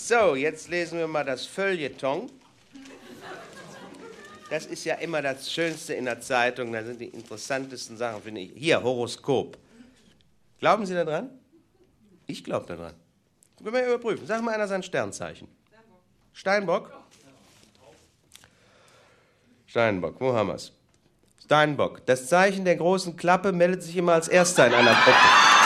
So, jetzt lesen wir mal das Feuilleton. Das ist ja immer das Schönste in der Zeitung. Da sind die interessantesten Sachen, finde ich. Hier, Horoskop. Glauben Sie daran? Ich glaube daran. Können wir überprüfen. Sag mal einer sein Sternzeichen. Steinbock? Steinbock, wo haben wir es? Steinbock. Das Zeichen der großen Klappe meldet sich immer als Erster in einer Gruppe.